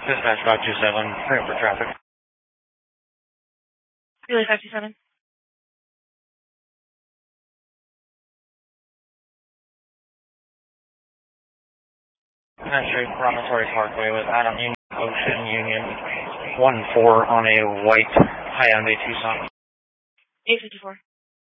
Dispatch 527, clear for traffic. Relay 527. Street, Promontory Parkway with Adam Union, Ocean Union, 1-4 on a white Hyundai Tucson. 854.